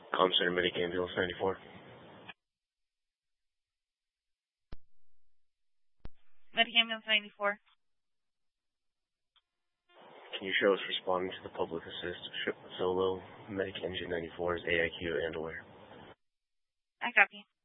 Comm Center Medic Ambulance 94. Medic Ambulance 94. Can you show us responding to the public assist solo Medic Engine 94 is AIQ and aware? I copy.